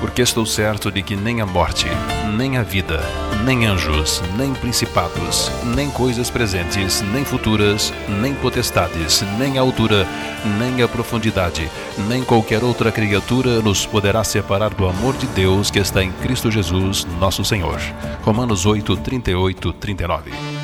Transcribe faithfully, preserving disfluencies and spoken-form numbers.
Porque estou certo de que nem a morte, nem a vida, nem anjos, nem principados, nem coisas presentes, nem futuras, nem potestades, nem a altura, nem a profundidade, nem qualquer outra criatura nos poderá separar do amor de Deus que está em Cristo Jesus, nosso Senhor. Romanos oito, trinta e oito, trinta e nove.